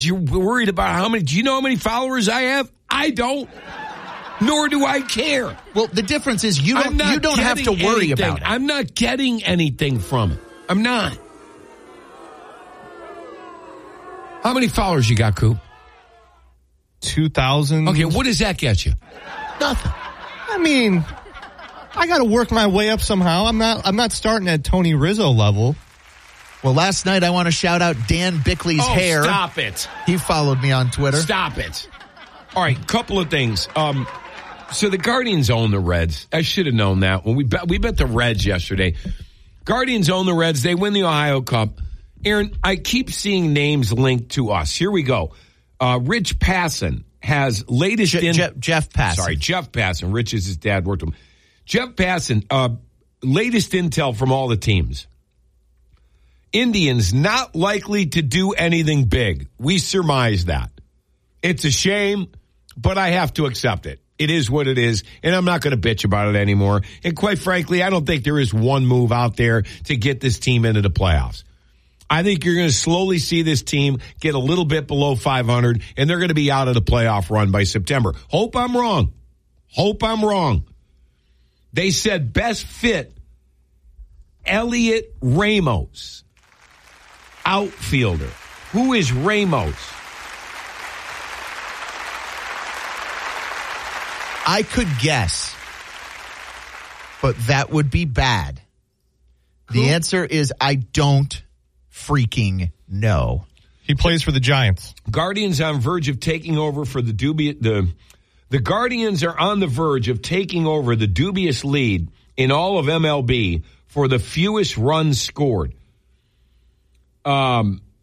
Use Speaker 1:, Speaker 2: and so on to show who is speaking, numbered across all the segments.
Speaker 1: You're worried about how many. Do you know how many followers I have? I don't. Nor do I care.
Speaker 2: Well, the difference is you don't have to worry about it.
Speaker 1: I'm not getting anything from it. I'm not. How many followers you got, Coop?
Speaker 3: 2,000.
Speaker 1: Okay, what does that get you?
Speaker 2: Nothing.
Speaker 3: I mean, I got to work my way up somehow. I'm not starting at Tony Rizzo level.
Speaker 2: Well, last night I want to shout out Dan Bickley's hair.
Speaker 1: Stop it.
Speaker 2: He followed me on Twitter.
Speaker 1: Stop it. All right, couple of things. So the Guardians own the Reds. I should have known that when we bet the Reds yesterday. Guardians own the Reds. They win the Ohio Cup. Aaron, I keep seeing names linked to us. Here we go. Rich Passon has latest
Speaker 2: Jeff Passon.
Speaker 1: Sorry, Jeff Passon. Rich is his dad. Worked with him. Jeff Passon, latest intel from all the teams. Indians not likely to do anything big. We surmise that. It's a shame, but I have to accept it. It is what it is, and I'm not going to bitch about it anymore. And quite frankly, I don't think there is one move out there to get this team into the playoffs. I think you're going to slowly see this team get a little bit below 500, and they're going to be out of the playoff run by September. Hope I'm wrong. They said best fit, Elliot Ramos, outfielder. Who is Ramos?
Speaker 2: I could guess, but that would be bad. The answer is I don't freaking know.
Speaker 3: He plays for the Giants.
Speaker 1: Guardians on verge of taking over for the Guardians are on the verge of taking over the dubious lead in all of MLB for the fewest runs scored. Certainly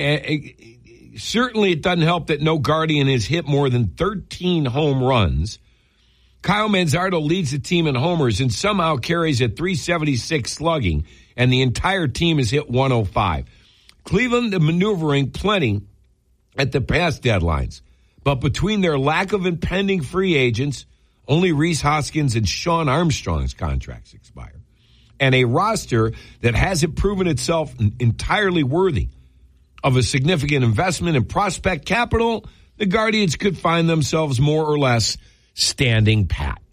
Speaker 1: it doesn't help that no Guardian has hit more than 13 home runs. Kyle Manzardo leads the team in homers and somehow carries a .376 slugging, and the entire team has hit 105. Cleveland maneuvering plenty at the past deadlines, but between their lack of impending free agents, only Rhys Hoskins and Sean Armstrong's contracts expire, and a roster that hasn't proven itself entirely worthy of a significant investment in prospect capital, the Guardians could find themselves more or less standing pat.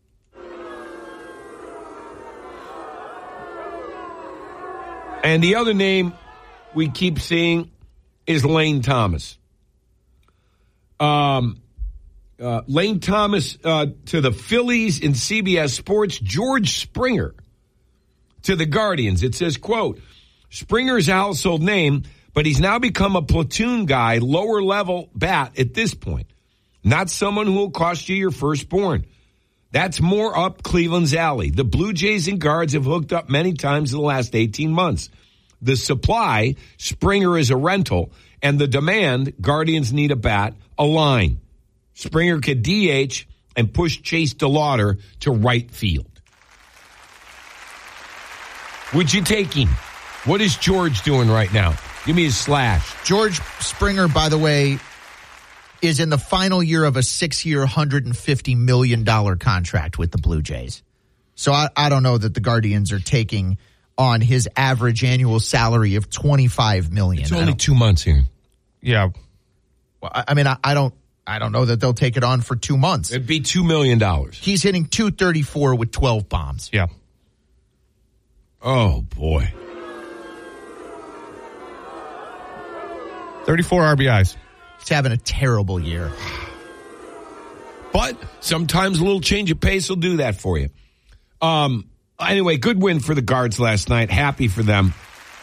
Speaker 1: And the other name we keep seeing is Lane Thomas. Lane Thomas to the Phillies in CBS Sports. George Springer to the Guardians. It says, quote, Springer's a household name, but he's now become a platoon guy, lower level bat at this point. Not someone who will cost you your firstborn. That's more up Cleveland's alley. The Blue Jays and Guards have hooked up many times in the last 18 months. The supply, Springer is a rental, and the demand, Guardians need a bat, a line. Springer could DH and push Chase DeLauder to right field. Would you take him? What is George doing right now? Give me his slash.
Speaker 2: George Springer, by the way, is in the final year of a 6-year, $150 million contract with the Blue Jays. So I don't know that the Guardians are taking on his average annual salary of $25 million.
Speaker 1: It's only 2 months here.
Speaker 3: Yeah.
Speaker 2: Well, I mean, I don't know that they'll take it on for 2 months.
Speaker 1: It'd be $2 million.
Speaker 2: He's hitting .234 with 12 bombs.
Speaker 3: Yeah.
Speaker 1: Oh, boy.
Speaker 3: 34 RBIs.
Speaker 2: He's having a terrible year.
Speaker 1: But sometimes a little change of pace will do that for you. Anyway, good win for the Guards last night. Happy for them.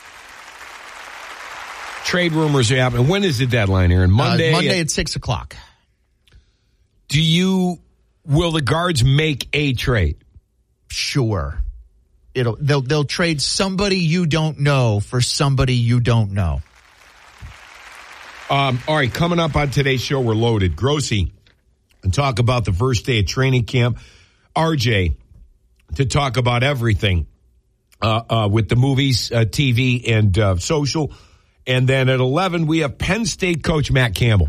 Speaker 1: Trade rumors are happening. When is the deadline, Aaron? Monday
Speaker 2: at 6 o'clock.
Speaker 1: Will the Guards make a trade?
Speaker 2: Sure. They'll trade somebody you don't know for somebody you don't know.
Speaker 1: All right, coming up on today's show, we're loaded. Grossi and talk about the first day of training camp. RJ to talk about everything with the movies, TV, and social. And then at 11, we have Penn State coach Matt Campbell.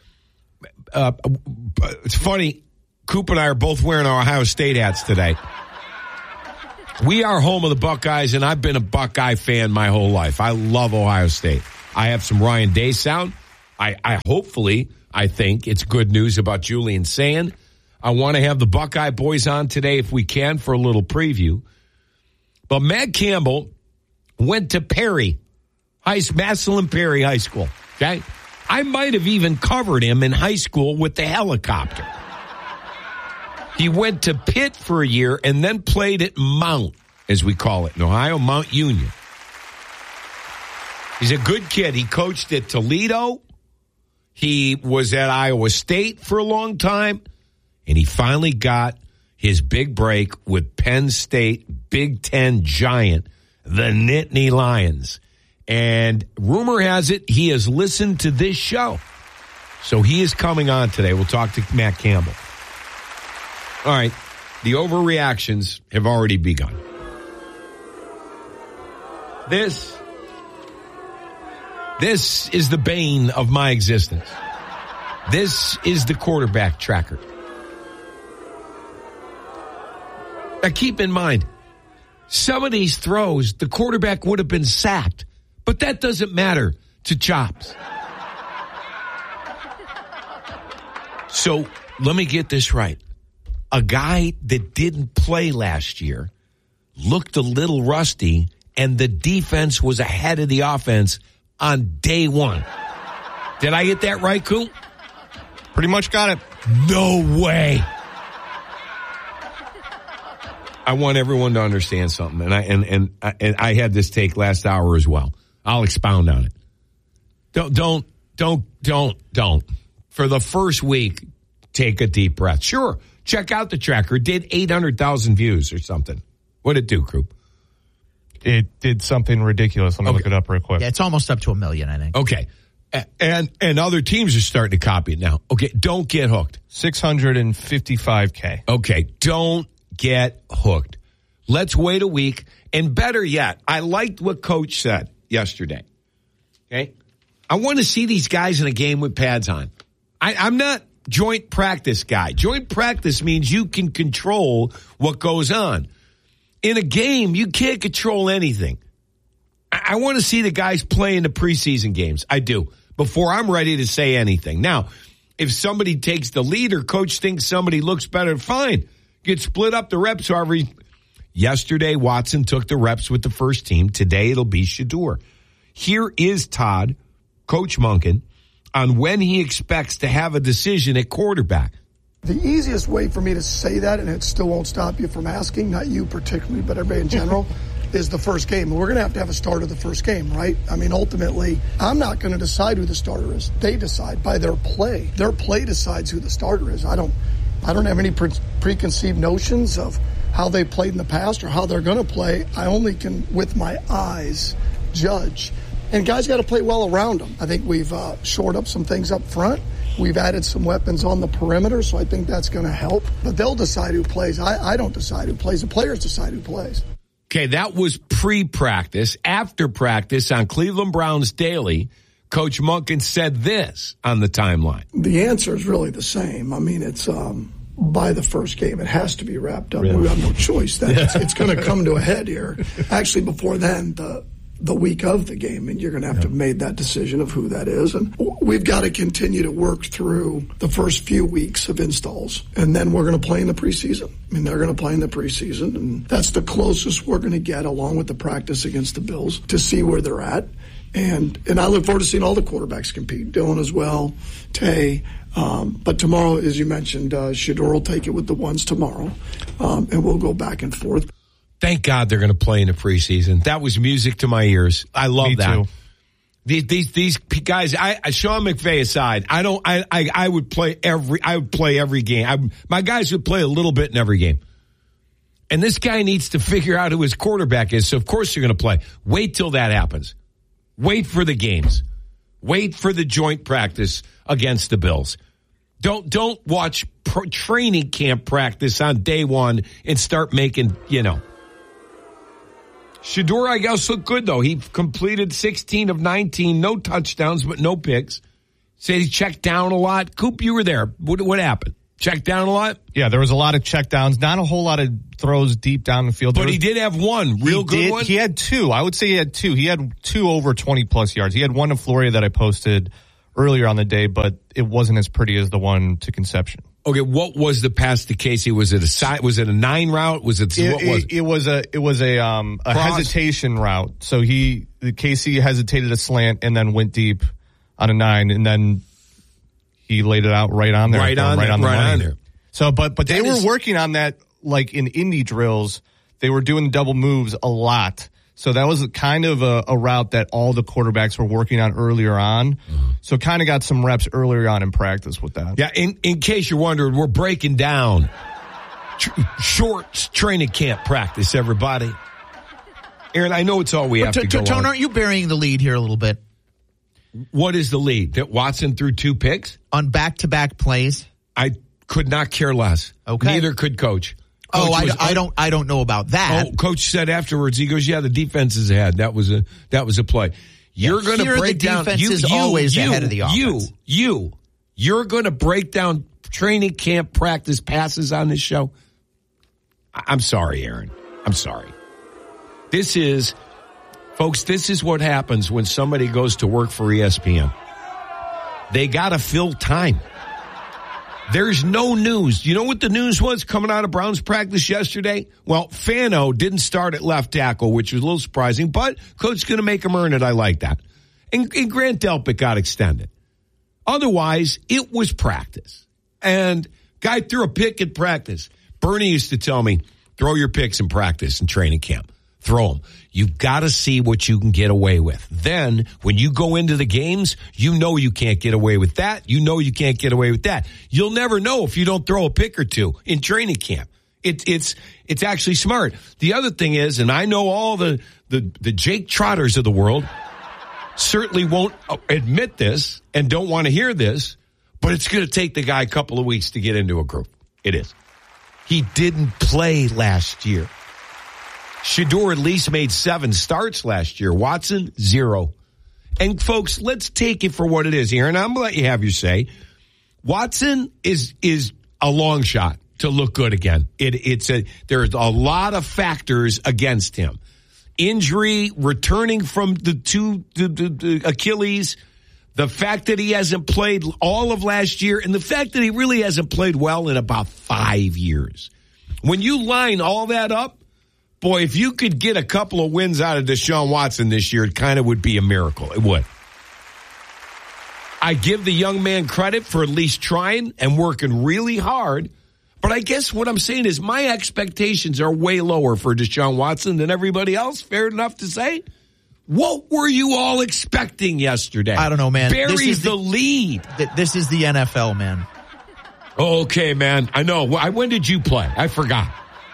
Speaker 1: It's funny, Coop and I are both wearing our Ohio State hats today. We are home of the Buckeyes, and I've been a Buckeye fan my whole life. I love Ohio State. I have some Ryan Day sound. I think it's good news about Julian Sand. I want to have the Buckeye boys on today if we can for a little preview. But Matt Campbell went to Massillon Perry High School. Okay, I might have even covered him in high school with the helicopter. He went to Pitt for a year and then played at Mount, as we call it in Ohio, Mount Union. He's a good kid. He coached at Toledo. He was at Iowa State for a long time. And he finally got his big break with Penn State Big Ten giant, the Nittany Lions. And rumor has it he has listened to this show. So he is coming on today. We'll talk to Matt Campbell. All right. The overreactions have already begun. This is the bane of my existence. This is the quarterback tracker. Now keep in mind, some of these throws, the quarterback would have been sacked, but that doesn't matter to Chops. So let me get this right. A guy that didn't play last year looked a little rusty, and the defense was ahead of the offense on day one. Did I get that right, Coop?
Speaker 3: Pretty much got it.
Speaker 1: No way. I want everyone to understand something, and I had this take last hour as well. I'll expound on it. Don't. For the first week, take a deep breath. Sure, check out the tracker. It did 800,000 views or something. What did it do, Coop?
Speaker 3: It did something ridiculous. Let me look it up real quick.
Speaker 2: Yeah, it's almost up to 1 million, I think.
Speaker 1: Okay. And other teams are starting to copy it now. Okay, don't get hooked.
Speaker 3: 655K.
Speaker 1: Okay, don't get hooked. Let's wait a week. And better yet, I liked what Coach said yesterday. Okay? I want to see these guys in a game with pads on. I'm not joint practice guy. Joint practice means you can control what goes on. In a game, you can't control anything. I want to see the guys play in the preseason games. I do. Before I'm ready to say anything. Now, if somebody takes the lead or coach thinks somebody looks better, fine. Get split up the reps. Yesterday, Watson took the reps with the first team. Today, it'll be Shedeur. Here is Todd, Coach Monken, on when he expects to have a decision at quarterback.
Speaker 4: The easiest way for me to say that, and it still won't stop you from asking, not you particularly, but everybody in general, is the first game. We're going to have a starter the first game, right? I mean, ultimately, I'm not going to decide who the starter is. They decide by their play. Their play decides who the starter is. I don't have any preconceived notions of how they played in the past or how they're going to play. I only can, with my eyes, judge. And guys got to play well around them. I think we've shored up some things up front. We've added some weapons on the perimeter, so I think that's going to help. But they'll decide who plays. I don't decide who plays. The players decide who plays.
Speaker 1: Okay, that was pre-practice. After practice on Cleveland Browns Daily, Coach Monken said this on the timeline.
Speaker 4: The answer is really the same. I mean, it's by the first game. It has to be wrapped up. Really? We have no choice. It's going to come to a head here. Actually, before then, the week of the game, and you're going to have to have made that decision of who that is. And we've got to continue to work through the first few weeks of installs, and then we're going to play in the preseason. I mean, they're going to play in the preseason, and that's the closest we're going to get, along with the practice against the Bills, to see where they're at. And I look forward to seeing all the quarterbacks compete. Dylan as well, Tay. But tomorrow, as you mentioned, Shedeur will take it with the ones tomorrow, and we'll go back and forth.
Speaker 1: Thank God they're going to play in the preseason. That was music to my ears. I love
Speaker 3: Me
Speaker 1: that.
Speaker 3: Too.
Speaker 1: These guys, Sean McVay aside, I would play every game. My guys would play a little bit in every game. And this guy needs to figure out who his quarterback is. So of course you're going to play. Wait till that happens. Wait for the games. Wait for the joint practice against the Bills. Don't watch training camp practice on day one and start making, Shedeur, I guess, looked good, though. He completed 16 of 19, no touchdowns, but no picks. Said he checked down a lot. Coop, you were there. What happened? Checked down a lot?
Speaker 3: Yeah, there was a lot of checkdowns, not a whole lot of throws deep down the field.
Speaker 1: But he did have one good one?
Speaker 3: He had two. I would say he had two. He had two over 20-plus yards. He had one to Floria that I posted earlier on the day, but it wasn't as pretty as the one to Conception.
Speaker 1: Okay, what was the pass to Casey? Was it a 9 route? Was it what was it?
Speaker 3: It was a hesitation route. So Casey hesitated a slant and then went deep on a 9, and then he laid it out right on there.
Speaker 1: Right on there.
Speaker 3: So, but they were working on that like in Indy drills. They were doing double moves a lot. So that was kind of a route that all the quarterbacks were working on earlier on. So kind of got some reps earlier on in practice with that.
Speaker 1: Yeah, in case you're wondering, we're breaking down short training camp practice, everybody. Aaron, I know it's all we have to go
Speaker 2: Tone,
Speaker 1: on.
Speaker 2: aren't you burying the lead here a little bit?
Speaker 1: What is the lead? That Watson threw 2 picks?
Speaker 2: On back-to-back plays?
Speaker 1: I could not care less.
Speaker 2: Okay.
Speaker 1: Neither could Coach.
Speaker 2: I don't know about that.
Speaker 1: Oh, Coach said afterwards, he goes, "Yeah, the defense is ahead. That was a play." You're going to break down.
Speaker 2: The defense is always ahead of the offense.
Speaker 1: You're going to break down training camp practice passes on this show. I'm sorry, Aaron. I'm sorry. Folks, this is what happens when somebody goes to work for ESPN. They got to fill time. There's no news. You know what the news was coming out of Browns practice yesterday? Well, Fano didn't start at left tackle, which was a little surprising, but Coach's going to make him earn it. I like that. And Grant Delpit got extended. Otherwise, it was practice. And guy threw a pick in practice. Bernie used to tell me, throw your picks in practice and training camp. Throw them. You've got to see what you can get away with. Then, when you go into the games, you know you can't get away with that. You know you can't get away with that. You'll never know if you don't throw a pick or two in training camp. It's actually smart. The other thing is, and I know all the Jake Trotters of the world certainly won't admit this and don't want to hear this, but it's going to take the guy a couple of weeks to get into a group. It is. He didn't play last year. Shedeur at least made 7 starts last year. Watson, 0. And folks, let's take it for what it is here. And I'm going to let you have your say. Watson is a long shot to look good again. There's a lot of factors against him. Injury, returning from the Achilles, the fact that he hasn't played all of last year, and the fact that he really hasn't played well in about 5 years. When you line all that up, boy, if you could get a couple of wins out of Deshaun Watson this year, it kind of would be a miracle. It would. I give the young man credit for at least trying and working really hard. But I guess what I'm saying is my expectations are way lower for Deshaun Watson than everybody else. Fair enough to say? What were you all expecting yesterday?
Speaker 2: I don't know, man.
Speaker 1: Buries the lead.
Speaker 2: This is the NFL, man.
Speaker 1: Okay, man. I know. When did you play? I forgot.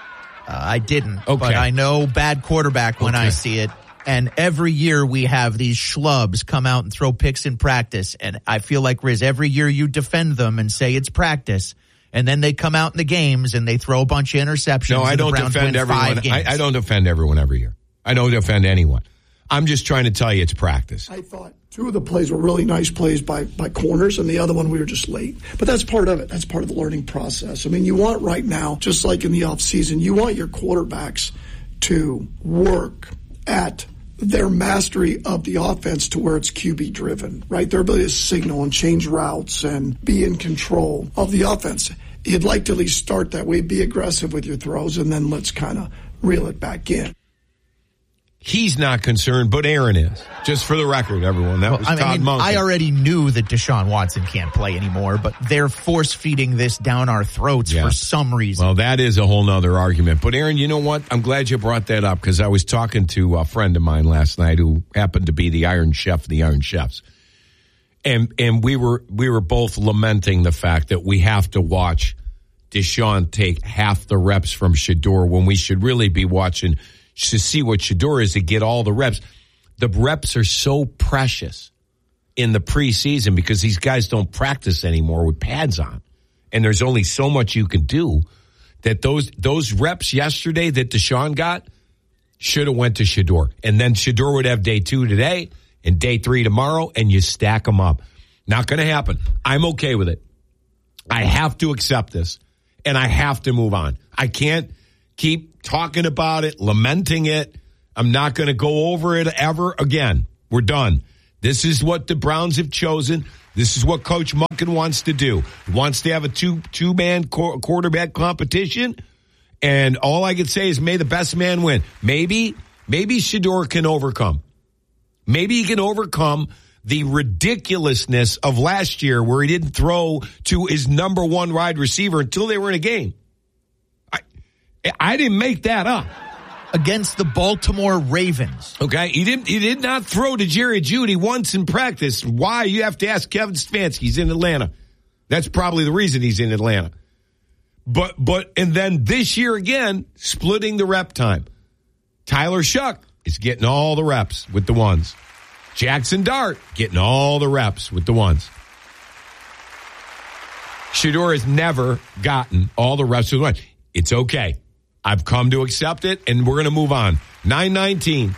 Speaker 2: I didn't,
Speaker 1: okay.
Speaker 2: But I know bad quarterback when I see it. And every year we have these schlubs come out and throw picks in practice. And I feel like, Riz, every year you defend them and say it's practice. And then they come out in the games and they throw a bunch of interceptions.
Speaker 1: No, I don't defend everyone. I don't defend everyone every year. I don't defend anyone. I'm just trying to tell you it's practice.
Speaker 4: I thought 2 of the plays were really nice plays by corners, and the other one we were just late. But that's part of it. That's part of the learning process. I mean, you want right now, just like in the offseason, you want your quarterbacks to work at their mastery of the offense to where it's QB driven, right? Their ability to signal and change routes and be in control of the offense. You'd like to at least start that way, be aggressive with your throws, and then let's kind of reel it back in.
Speaker 1: He's not concerned, but Aaron is. Just for the record, everyone. That was Todd Monken.
Speaker 2: I already knew that Deshaun Watson can't play anymore, but they're force-feeding this down our throats for some reason.
Speaker 1: Well, that is a whole nother argument. But, Aaron, you know what? I'm glad you brought that up because I was talking to a friend of mine last night who happened to be the Iron Chef of the Iron Chefs. And we were both lamenting the fact that we have to watch Deshaun take half the reps from Shedeur when we should really be watching to see what Shedeur is to get all the reps. The reps are so precious in the preseason because these guys don't practice anymore with pads on. And there's only so much you can do that those reps yesterday that Deshaun got should have went to Shedeur. And then Shedeur would have day 2 today and day 3 tomorrow, and you stack them up. Not going to happen. I'm okay with it. I have to accept this, and I have to move on. I can't keep talking about it, lamenting it. I'm not going to go over it ever again. We're done. This is what the Browns have chosen. This is what Coach Monken wants to do. He wants to have a two-man quarterback competition, and all I can say is may the best man win. Maybe Shedeur can overcome. Maybe he can overcome the ridiculousness of last year where he didn't throw to his number one wide receiver until they were in a game. I didn't make that up.
Speaker 2: Against the Baltimore Ravens.
Speaker 1: Okay, he did not throw to Jerry Jeudy once in practice. Why? You have to ask Kevin Stefanski. He's in Atlanta. That's probably the reason he's in Atlanta. But and then this year again, splitting the rep time. Tyler Shuck is getting all the reps with the ones. Jackson Dart getting all the reps with the ones. Shedeur has never gotten all the reps with the ones. It's okay. I've come to accept it, and we're going to move on. 9:19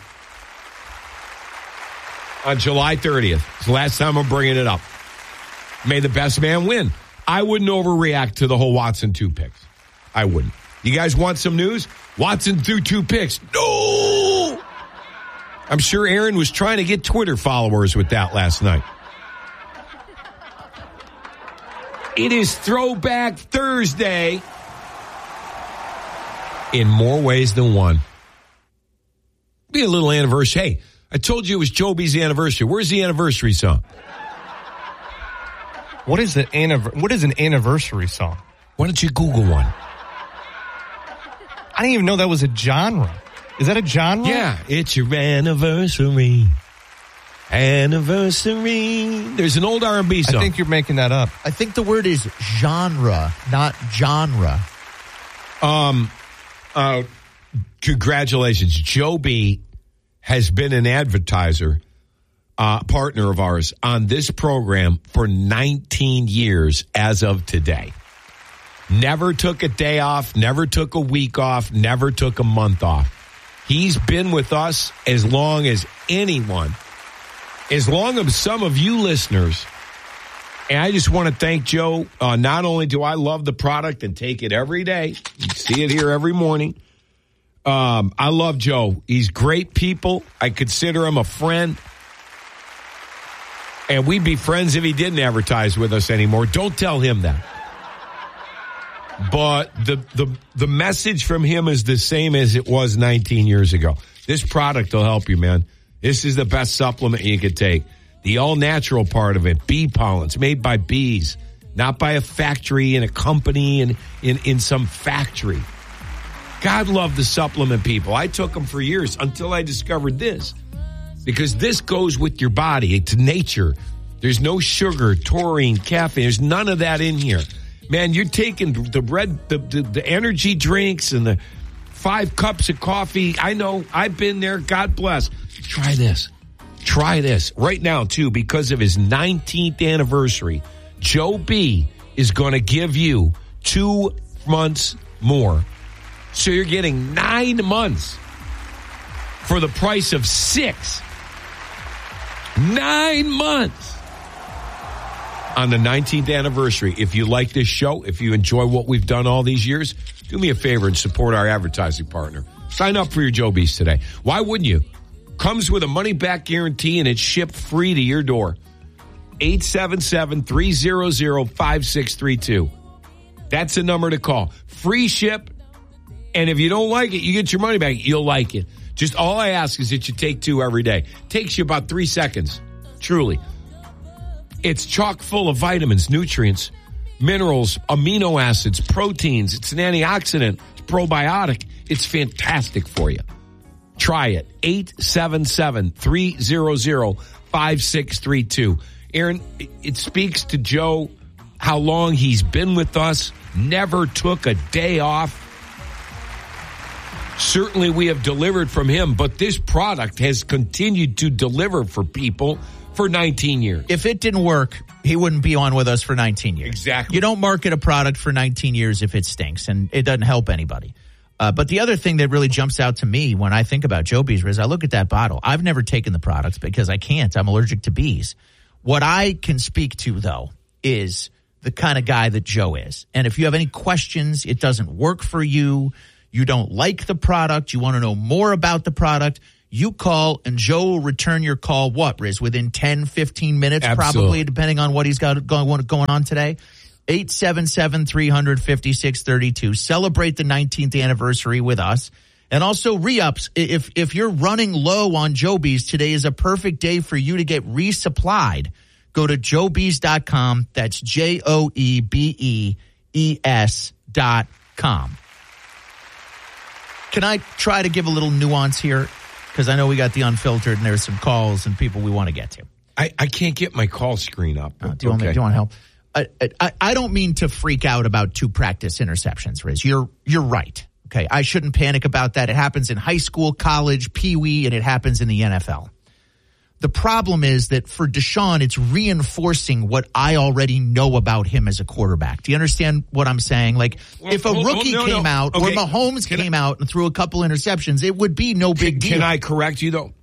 Speaker 1: on July 30th. It's the last time I'm bringing it up. May the best man win. I wouldn't overreact to the whole Watson 2 picks. I wouldn't. You guys want some news? Watson threw 2 picks. No! I'm sure Aaron was trying to get Twitter followers with that last night. It is Throwback Thursday. In more ways than one. Be a little anniversary. Hey, I told you it was Joe B's anniversary. Where's the anniversary song?
Speaker 3: What is an anniversary song?
Speaker 1: Why don't you Google one?
Speaker 3: I didn't even know that was a genre. Is that a genre?
Speaker 1: Yeah, it's your anniversary. Anniversary. There's an old R&B song.
Speaker 3: I think you're making that up.
Speaker 2: I think the word is genre, not genre.
Speaker 1: Congratulations. Joe B has been an advertiser, partner of ours on this program for 19 years as of today. Never took a day off, never took a week off, never took a month off. He's been with us as long as anyone, as long as some of you listeners. And I just want to thank Joe. Not only do I love the product and take it every day, you see it here every morning. I love Joe. He's great people. I consider him a friend. And we'd be friends if he didn't advertise with us anymore. Don't tell him that. But the message from him is the same as it was 19 years ago. This product will help you, man. This is the best supplement you could take. The all-natural part of it, bee pollens, made by bees, not by a factory and a company and in some factory. God love the supplement people. I took them for years until I discovered this. Because this goes with your body. It's nature. There's no sugar, taurine, caffeine. There's none of that in here. Man, you're taking the energy drinks and the 5 cups of coffee. I know. I've been there. God bless. Try this. Try this right now, too, because of his 19th anniversary. Joe B is going to give you 2 months more. So you're getting 9 months for the price of 6. 9 months on the 19th anniversary. If you like this show, if you enjoy what we've done all these years, do me a favor and support our advertising partner. Sign up for your Joe B's today. Why wouldn't you? Comes with a money-back guarantee and it's shipped free to your door. 877-300-5632. That's the number to call. Free ship. And if you don't like it, you get your money back. You'll like it. Just all I ask is that you take 2 every day. Takes you about 3 seconds. Truly. It's chock full of vitamins, nutrients, minerals, amino acids, proteins. It's an antioxidant. It's probiotic. It's fantastic for you. Try it. 877-300-5632. Aaron, it speaks to Joe how long he's been with us, never took a day off. Certainly we have delivered from him, but this product has continued to deliver for people for 19 years.
Speaker 2: If it didn't work, he wouldn't be on with us for 19 years.
Speaker 1: Exactly.
Speaker 2: You don't market a product for 19 years if it stinks, and it doesn't help anybody. But the other thing that really jumps out to me when I think about Joe B's is I look at that bottle. I've never taken the product because I can't. I'm allergic to bees. What I can speak to, though, is the kind of guy that Joe is. And if you have any questions, it doesn't work for you, you don't like the product, you want to know more about the product, You call, and Joe will return your call, what, Riz, within 10, 15 minutes,
Speaker 1: Absolutely.
Speaker 2: probably, depending on what he's got going on today. 877-300-5632. Celebrate the 19th anniversary with us. And also re-ups. If you're running low on Joebees, today is a perfect day for you to get resupplied. Go to joebees.com. That's JOEBEES.com. Can I try to give a little nuance here? Because I know we got the unfiltered and there's some calls and people we want to get to.
Speaker 1: I can't get my call screen up.
Speaker 2: Do you want to help? I don't mean to freak out about 2 practice interceptions, Riz. You're right. Okay, I shouldn't panic about that. It happens in high school, college, Pee-wee, and it happens in the NFL. The problem is that for Deshaun, it's reinforcing what I already know about him as a quarterback. Do you understand what I'm saying? Like, if a rookie came out, or Mahomes came out and threw a couple interceptions, it would be no big deal.
Speaker 1: Can I correct you, though?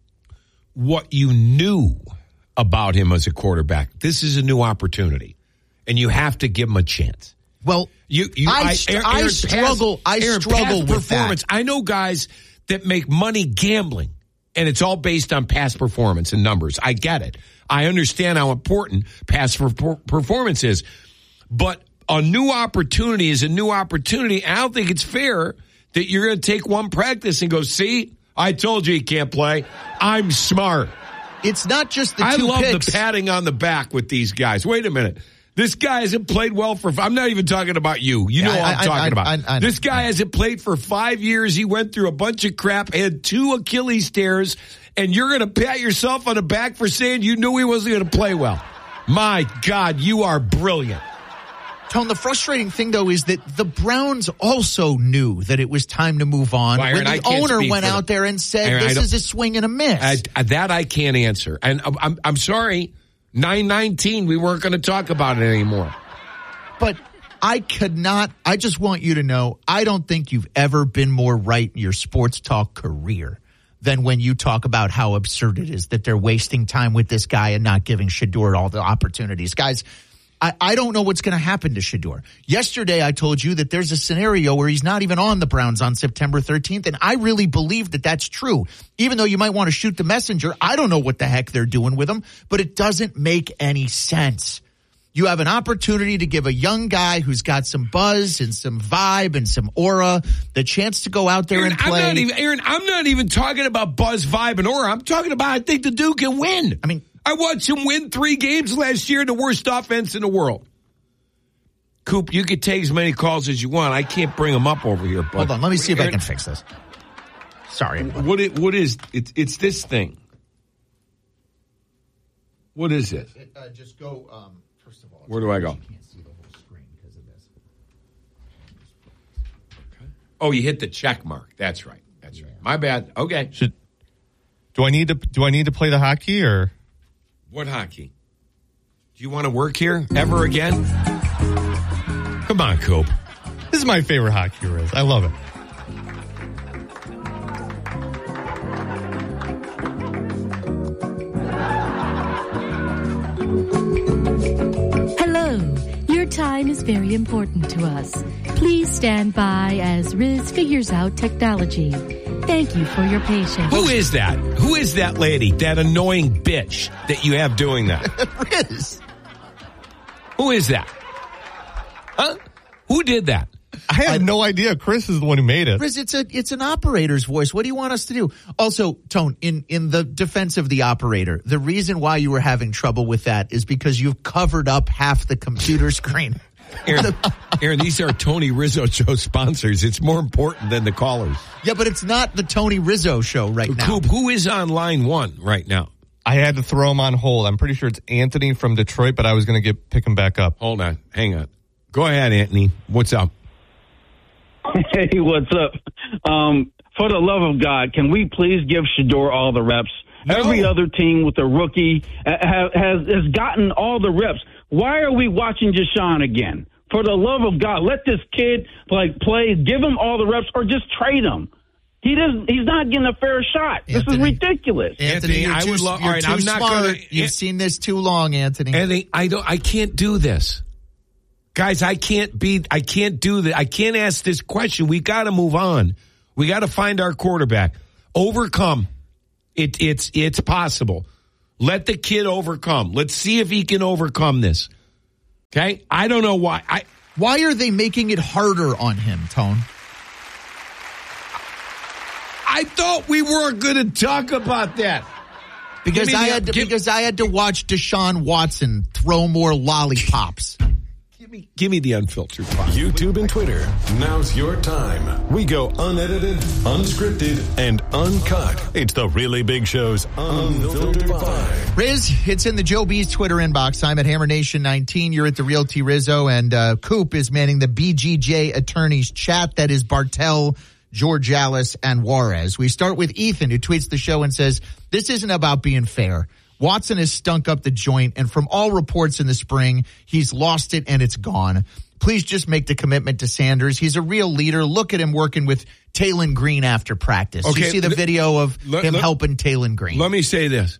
Speaker 1: What you knew about him as a quarterback, this is a new opportunity, and you have to give him a chance.
Speaker 2: Well, I struggle with
Speaker 1: performance.
Speaker 2: that.
Speaker 1: I know guys that make money gambling, and it's all based on past performance and numbers. I get it. I understand how important past performance is. But a new opportunity is a new opportunity. I don't think it's fair that you're going to take one practice and go, see, I told you he can't play. I'm smart.
Speaker 2: It's not just the 2
Speaker 1: picks. I love
Speaker 2: picks.
Speaker 1: the patting on the back with these guys. Wait a minute. This guy hasn't played well for, I'm not even talking about you. You know what I'm talking about. I this guy hasn't played for 5 years. He went through a bunch of crap, had 2 Achilles tears, and you're going to pat yourself on the back for saying you knew he wasn't going to play well. My God, you are brilliant.
Speaker 2: Tone, the frustrating thing, though, is that the Browns also knew that it was time to move on.
Speaker 1: Well, Aaron,
Speaker 2: when the owner went out there and said, Aaron, this is a swing and a miss.
Speaker 1: That I can't answer. And I'm sorry. 9:19, we weren't going to talk about it anymore.
Speaker 2: But I just want you to know, I don't think you've ever been more right in your sports talk career than when you talk about how absurd it is that they're wasting time with this guy and not giving Shedeur all the opportunities. Guys, I don't know what's going to happen to Shedeur. Yesterday, I told you that there's a scenario where he's not even on the Browns on September 13th, and I really believe that that's true. Even though you might want to shoot the messenger, I don't know what the heck they're doing with him, but it doesn't make any sense. You have an opportunity to give a young guy who's got some buzz and some vibe and some aura the chance to go out there and play.
Speaker 1: I'm not even talking about buzz, vibe, and aura. I'm talking about I think the dude can win.
Speaker 2: I mean,
Speaker 1: I watched him win 3 games last year, the worst offense in the world. Coop, you could take as many calls as you want. I can't bring them up over here. But
Speaker 2: hold on, let me see if I can fix this. Sorry.
Speaker 1: What is it's this thing? What is it?
Speaker 2: Just go. First of all,
Speaker 1: where do I go?
Speaker 2: You can't see the whole screen because of this.
Speaker 1: Okay. Oh, you hit the check mark. That's right. That's right. My bad. Okay.
Speaker 3: Do I need to play the hockey or?
Speaker 1: What hockey? Do you want to work here ever again? Come on, Coop.
Speaker 3: This is my favorite hockey race. I love it.
Speaker 5: Hello. Your time is very important to us. Please stand by as Riz figures out technology. Thank you for your patience.
Speaker 1: Who is that? Who is that lady? That annoying bitch that you have doing that?
Speaker 2: Riz.
Speaker 1: Who is that? Huh? Who did that?
Speaker 3: I have no idea. Chris is the one who made it.
Speaker 2: Riz, it's an operator's voice. What do you want us to do? Also, Tone, in the defense of the operator, the reason why you were having trouble with that is because you've covered up half the computer screen.
Speaker 1: Aaron, these are Tony Rizzo Show sponsors. It's more important than the callers.
Speaker 2: Yeah, but it's not the Tony Rizzo Show right now.
Speaker 1: Coop, who is on line 1 right now?
Speaker 3: I had to throw him on hold. I'm pretty sure it's Anthony from Detroit, but I was going to pick him back up.
Speaker 1: Hold on. Hang on. Go ahead, Anthony. What's up?
Speaker 6: Hey, what's up? For the love of God, can we please give Shedeur all the reps? No. Every other team with a rookie has gotten all the reps. Why are we watching Deshaun again? For the love of God, let this kid play, give him all the reps, or just trade him. He's not getting a fair shot. Anthony, this is ridiculous.
Speaker 2: Anthony, I would love. All right, I'm not going to. You've seen this too long, Anthony.
Speaker 1: Anthony, I can't do this, guys. I can't do that. I can't ask this question. We got to move on. We got to find our quarterback. Overcome It's possible. Let the kid overcome. Let's see if he can overcome this. Okay? I don't know why.
Speaker 2: Why are they making it harder on him, Tone?
Speaker 1: I thought we weren't going to talk about that.
Speaker 2: Because I had to watch Deshaun Watson throw more lollipops.
Speaker 1: Give me the unfiltered part.
Speaker 7: YouTube and Twitter. Now's your time. We go unedited, unscripted, and uncut. It's the Really Big Show's Unfiltered 5.
Speaker 2: Riz, it's in the Joe B's Twitter inbox. I'm at Hammer Nation 19. You're at the Real T Rizzo, and Coop is manning the BGJ attorneys chat. That is Bartell, George Alice, and Juarez. We start with Ethan, who tweets the show and says, "This isn't about being fair. Watson has stunk up the joint, and from all reports in the spring, he's lost it and it's gone. Please just make the commitment to Sanders. He's a real leader. Look at him working with Taylon Green after practice. Okay, you see the video of him helping Taylon Green."
Speaker 1: Let me say this.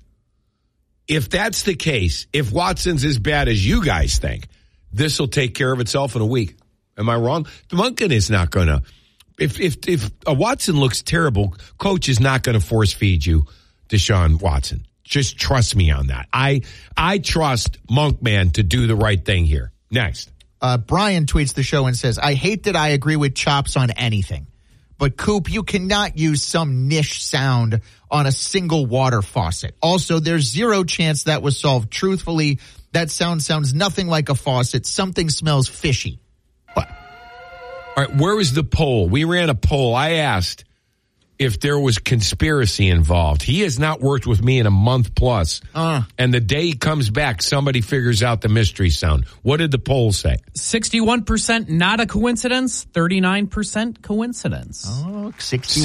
Speaker 1: If that's the case, if Watson's as bad as you guys think, this will take care of itself in a week. Am I wrong? Monken is not going to. If a Watson looks terrible, coach is not going to force feed you Deshaun Watson. Just trust me on that. I trust Monkman to do the right thing here. Next.
Speaker 2: Brian tweets the show and says, "I hate that I agree with Chops on anything. But, Coop, you cannot use some niche sound on a single water faucet. Also, there's zero chance that was solved. Truthfully, that sound sounds nothing like a faucet. Something smells fishy."
Speaker 1: But, all right, where was the poll? We ran a poll. I asked if there was conspiracy involved. He has not worked with me in a month plus. And the day he comes back, somebody figures out the mystery sound. What did the poll say?
Speaker 8: 61% not a coincidence, 39% coincidence.
Speaker 2: Oh,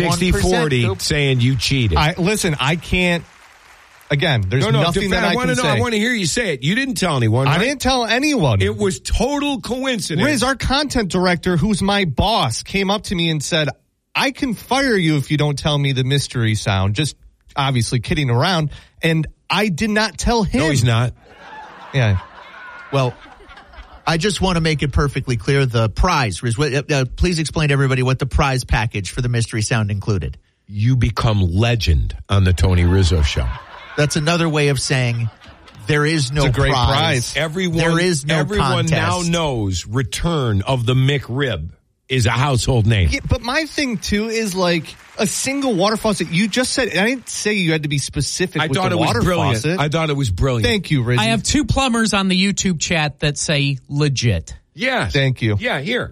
Speaker 1: 60-40 saying you cheated.
Speaker 3: I can't. Again, there's nothing that I can say.
Speaker 1: I want to hear you say it. You didn't tell anyone, right?
Speaker 3: I didn't tell anyone.
Speaker 1: It was total coincidence.
Speaker 3: Riz, our content director, who's my boss, came up to me and said, "I can fire you if you don't tell me the mystery sound." Just obviously kidding around. And I did not tell him.
Speaker 1: No, he's not.
Speaker 3: Yeah.
Speaker 2: Well, I just want to make it perfectly clear. The prize, Riz, please explain to everybody what the prize package for the mystery sound included.
Speaker 1: You become legend on the Tony Rizzo Show.
Speaker 2: That's another way of saying there is no
Speaker 3: it's a great prize.
Speaker 1: Everyone
Speaker 2: contest.
Speaker 1: Now knows Return of the McRib is a household name.
Speaker 3: Yeah, but my thing, too, is like a single water faucet. You just said, I didn't say you had to be specific with the water faucet.
Speaker 1: I thought it was brilliant.
Speaker 3: Thank you, Rizzy.
Speaker 8: I have two plumbers on the YouTube chat that say legit.
Speaker 1: Yes.
Speaker 3: Thank you.
Speaker 1: Yeah, here.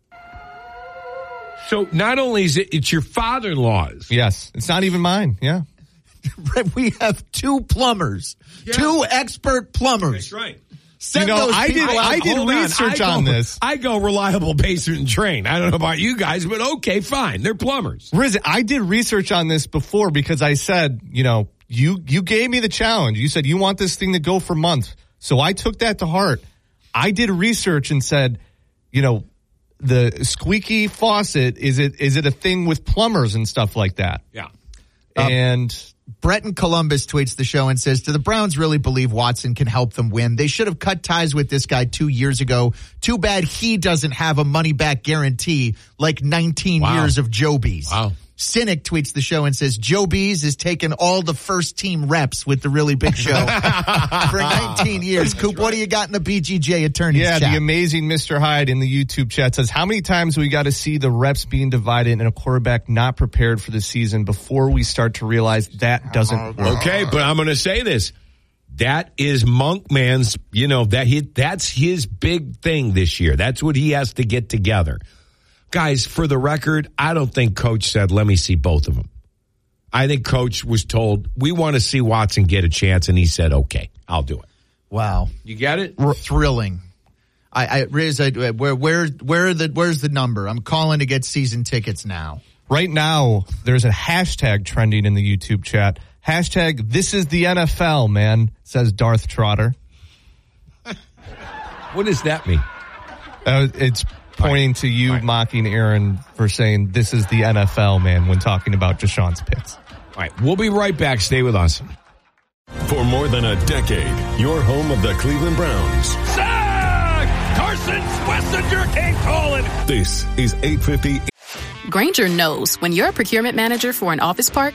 Speaker 1: So not only is it's your father-in-law's.
Speaker 3: Yes. It's not even mine. Yeah.
Speaker 2: We have two plumbers, two expert plumbers.
Speaker 1: That's right.
Speaker 3: I did research on this.
Speaker 1: I go reliable basement and train. I don't know about you guys, but okay, fine. They're plumbers.
Speaker 3: Riz, I did research on this before because I said, you gave me the challenge. You said you want this thing to go for months. So I took that to heart. I did research and said, the squeaky faucet, is it a thing with plumbers and stuff like that?
Speaker 1: Yeah.
Speaker 3: And
Speaker 2: Brett in Columbus tweets the show and says, "Do the Browns really believe Watson can help them win? They should have cut ties with this guy 2 years ago. Too bad he doesn't have a money-back guarantee like 19 years of Joe B's."
Speaker 1: Wow.
Speaker 2: Cynic tweets the show and says, "Joe B's is taking all the first-team reps with the Really Big Show for 19 years. Coop, what do you got in the BGJ attorney's chat?
Speaker 3: The amazing Mr. Hyde in the YouTube chat says, "How many times we got to see the reps being divided and a quarterback not prepared for the season before we start to realize that doesn't work?"
Speaker 1: Okay, but I'm going to say this. That is Monkman's, that's his big thing this year. That's what he has to get together. Guys, for the record, I don't think Coach said, let me see both of them. I think Coach was told, we want to see Watson get a chance, and he said, okay, I'll do it.
Speaker 2: Wow.
Speaker 1: You get it?
Speaker 2: Thrilling. Riz, where's the number? I'm calling to get season tickets now.
Speaker 3: Right now, there's a hashtag trending in the YouTube chat. Hashtag, this is the NFL, man, says Darth Trotter.
Speaker 1: What does that mean?
Speaker 3: It's pointing to you mocking Aaron for saying this is the NFL, man, when talking about Deshaun's picks.
Speaker 1: All right, we'll be right back. Stay with us.
Speaker 7: For more than a decade, your home of the Cleveland Browns.
Speaker 9: Sack! Carson Schlesinger came calling.
Speaker 7: This is 850.
Speaker 10: Grainger knows when you're a procurement manager for an office park,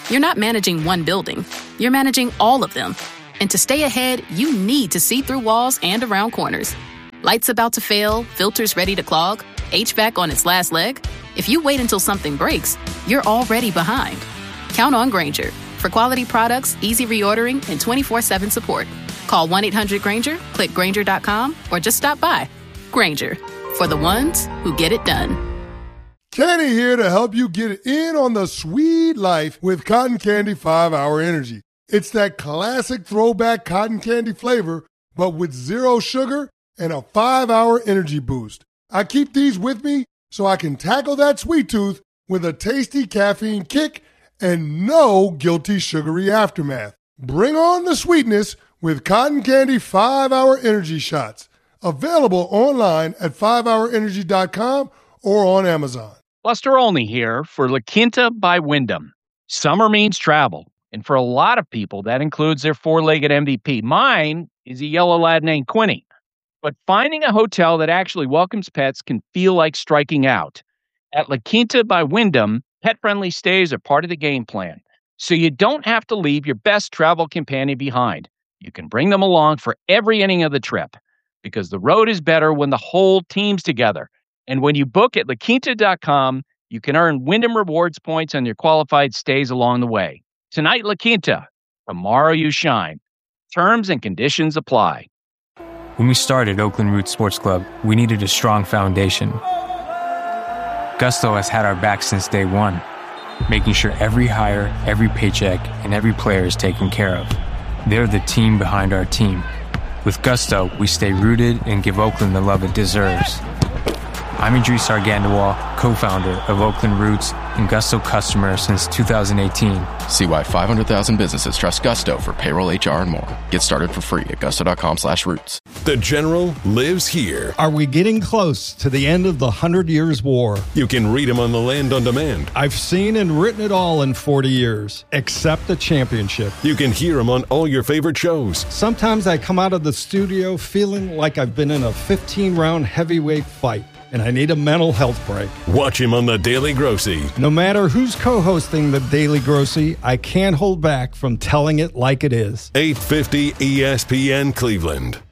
Speaker 10: You're not managing one building. You're managing all of them. And to stay ahead, you need to see through walls and around corners. Lights about to fail, filters ready to clog, HVAC on its last leg. If you wait until something breaks, you're already behind. Count on Grainger. For quality products, easy reordering, and 24/7 support. Call 1-800-GRAINGER, click Grainger.com, or just stop by. Grainger, for the ones who get it done.
Speaker 11: Kenny here to help you get in on the sweet life with Cotton Candy 5-Hour Energy. It's that classic throwback cotton candy flavor, but with 0 sugar and a 5-hour energy boost. I keep these with me so I can tackle that sweet tooth with a tasty caffeine kick and no guilty sugary aftermath. Bring on the sweetness with Cotton Candy 5-Hour Energy Shots. Available online at 5hourenergy.com or on Amazon.
Speaker 12: Buster Olney here for La Quinta by Wyndham. Summer means travel, and for a lot of people, that includes their 4-legged MVP. Mine is a yellow lad named Quinny. But finding a hotel that actually welcomes pets can feel like striking out. At La Quinta by Wyndham, pet-friendly stays are part of the game plan, so you don't have to leave your best travel companion behind. You can bring them along for every inning of the trip, because the road is better when the whole team's together. And when you book at LaQuinta.com, you can earn Wyndham Rewards points on your qualified stays along the way. Tonight, La Quinta. Tomorrow, you shine. Terms and conditions apply.
Speaker 13: When we started Oakland Roots Sports Club, we needed a strong foundation. Gusto has had our back since day one, making sure every hire, every paycheck, and every player is taken care of. They're the team behind our team. With Gusto, we stay rooted and give Oakland the love it deserves. I'm Idris Argandawal, co-founder of Oakland Roots and Gusto customer since 2018.
Speaker 14: See why 500,000 businesses trust Gusto for payroll, HR, and more. Get started for free at gusto.com/roots.
Speaker 7: The General lives here.
Speaker 15: Are we getting close to the end of the 100 Years' War?
Speaker 7: You can read him on the Land on Demand.
Speaker 15: I've seen and written it all in 40 years, except the championship.
Speaker 7: You can hear him on all your favorite shows.
Speaker 15: Sometimes I come out of the studio feeling like I've been in a 15-round heavyweight fight, and I need a mental health break.
Speaker 7: Watch him on The Daily Grossy.
Speaker 15: No matter who's co-hosting The Daily Grossy, I can't hold back from telling it like it is.
Speaker 7: 850 ESPN Cleveland.